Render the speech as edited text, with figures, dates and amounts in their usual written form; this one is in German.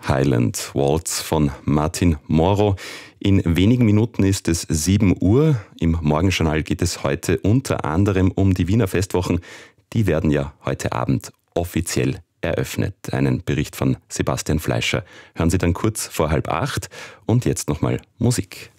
Highland Waltz von Martin Moro. In wenigen Minuten ist es 7 Uhr. Im Morgenjournal geht es heute unter anderem um die Wiener Festwochen. Die werden ja heute Abend offiziell eröffnet. Einen Bericht von Sebastian Fleischer hören Sie dann kurz vor 7:30. Und jetzt nochmal Musik.